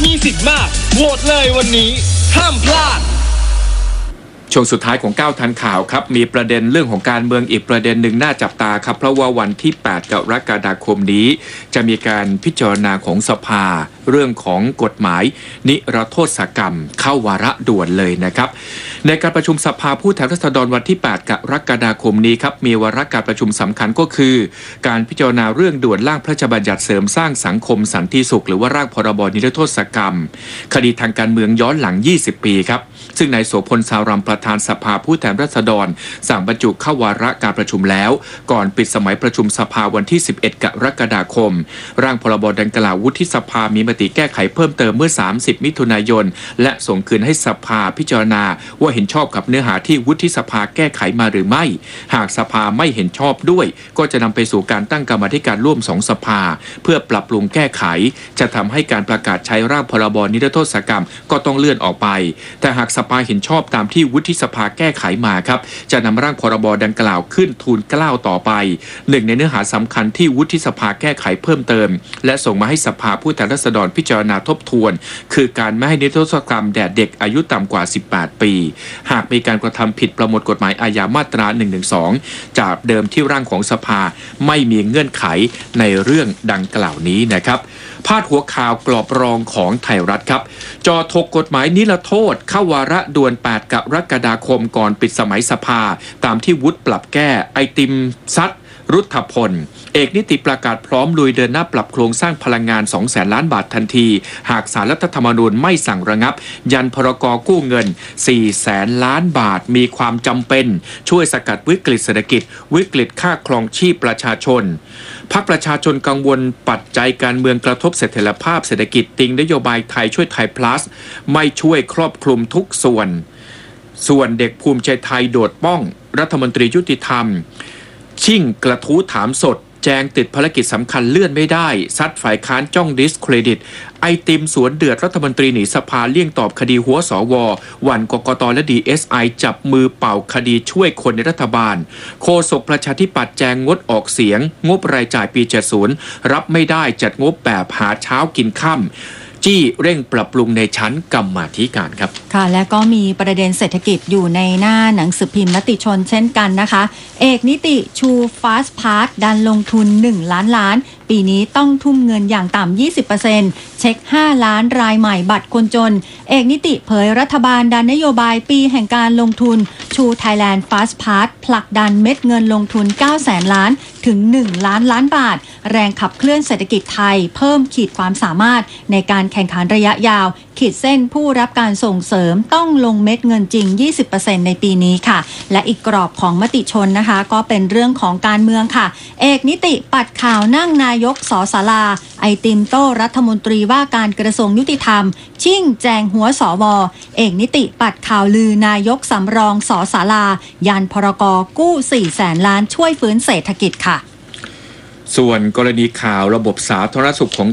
มีสิทธิ์มากโหวตเลยวันนี้ห้ามพลาดช่วงสุดท้ายของ9ทันข่าวครับมีประเด็นเรื่องของการเมืองอีกประเด็นหนึ่งน่าจับตาครับเพราะว่าวันที่8กรกฎาคมนี้จะมีการพิจารณาของสภาเรื่องของกฎหมายนิรโทษกรรมเข้าวาระด่วนเลยนะครับในการประชุมสภาผู้แทนราษฎรวันที่8กรกฎาคมนี้ครับมีวาระการประชุมสำคัญก็คือการพิจารณาเรื่องด่วนร่างพระราชบัญญัติเสริมสร้างสังคมสันติสุขหรือว่าร่างพรบนิรโทษกรรมคดีทางการเมืองย้อนหลัง20ปีครับซึ่งนายโสพลสารัมประธานสภาผู้แทนราษฎรสั่งบรรจุเข้าวาระการประชุมแล้วก่อนปิดสมัยประชุมสภาวันที่11กรกฎาคมร่างพรบดังกล่าววุฒิสภามีมติแก้ไขเพิ่มเติมเมื่อ30มิถุนายนและส่งคืนให้สภาพิจารณาว่าเห็นชอบกับเนื้อหาที่วุฒิสภาแก้ไขมาหรือไม่หากสภาไม่เห็นชอบด้วยก็จะนำไปสู่การตั้งกรรมาธิการร่วม2สภาเพื่อปรับปรุงแก้ไขจะทำให้การประกาศใช้ร่างพรบนิรโทษกรรมก็ต้องเลื่อนออกไปแต่หากสภาเห็นชอบตามที่วุฒิสภาแก้ไขมาครับจะนำร่างพรบดังกล่าวขึ้นทูลเกล้าต่อไปหนึ่งในเนื้อหาสำคัญที่วุฒิสภาแก้ไขเพิ่มเติมและส่งมาให้สภาผู้แทนราษฎรพิจารณาทบทวนคือการไม่ให้นิรโทษกรรมแด่เด็กอายุต่ำกว่า18ปีหากมีการกระทำผิดประมวลกฎหมายอาญามาตรา112จากเดิมที่ร่างของสภาไม่มีเงื่อนไขในเรื่องดังกล่าวนี้นะครับพาดหัวข่าวกรอบรองของไทยรัฐครับจอถกกฎหมายนิรโทษเข้าวาระด่วน8กรกฎาคมก่อนปิดสมัยสภาตามที่วุฒิปรับแก้ไอติมซัดรุทธพลเอกนิติประกาศพร้อมลุยเดินหน้าปรับโครงสร้างพลังงาน 200,000 ล้านบาททันทีหากศาลรัฐธรรมนูญไม่สั่งระงับยันพรก.กู้เงิน 400,000 ล้านบาทมีความจำเป็นช่วยสกัดวิกฤตเศรษฐกิจวิกฤตค่าครองชีพประชาชนพรรคประชาชนกังวลปัจจัยการเมืองกระทบเสถียรภาพเศรษฐกิจติงนโยบายไทยช่วยไทย plus ไม่ช่วยครอบคลุมทุกส่วนเด็กภูมิใจไทยโดดป้องรัฐมนตรียุติธรรมชิ่งกระทู้ถามสดแจงติดภารกิจสำคัญเลื่อนไม่ได้ซัดฝ่ายค้านจ้องดิสเครดิตไอติมสวนเดือดรัฐมนตรีหนีสภาเลี่ยงตอบคดีหัวสววันกกตและ DSI จับมือเป่าคดีช่วยคนในรัฐบาลโฆษกประชาธิปัตย์แจงงดออกเสียงงบรายจ่ายปี70รับไม่ได้จัดงบแบบหาเช้ากินค่ำจี้เร่งปรับปรุงในชั้นกรรมาธิการครับค่ะและก็มีประเด็นเศรษฐกิจอยู่ในหน้าหนังสือพิมพ์มติชนเช่นกันนะคะเอกนิติชูฟาสต์พาสดันลงทุน1 ล้านปีนี้ต้องทุ่มเงินอย่างต่ำ 20% เช็ค 5 ล้านรายใหม่บัตรคนจนเอกนิติเผยรัฐบาลดันนโยบายปีแห่งการลงทุนชูไทยแลนด์ฟาสต์พาสผลักดันเม็ดเงินลงทุน 900,000 ล้านถึง 1 ล้านล้านบาทแรงขับเคลื่อนเศรษฐกิจไทยเพิ่มขีดความสามารถในการแข่งขันระยะยาวขีดเส้นผู้รับการส่งเสริมต้องลงเม็ดเงินจริง 20% ในปีนี้ค่ะและอีกกรอบของมติชนนะคะก็เป็นเรื่องของการเมืองค่ะเอกนิติปัดข่าวนั่งนายกสศาลาไอติมโต้รัฐมนตรีว่าการกระทรวงยุติธรรมชิ่งแจงหัวสวเอกนิติปัดข่าวลือนายกสำรองสศาลายันพรก.กู้ 400,000 ล้านช่วยฟื้นเศรษฐกิจค่ะส่วนกรณีข่าวระบบสาธารณสุขของ